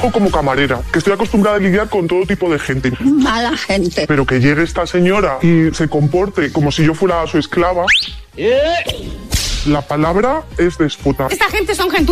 trabajo como camarera, que estoy acostumbrada a lidiar con todo tipo de gente. Mala gente. Pero que llegue esta señora y se comporte como si yo fuera su esclava... La palabra es déspota. Esta gente son gente.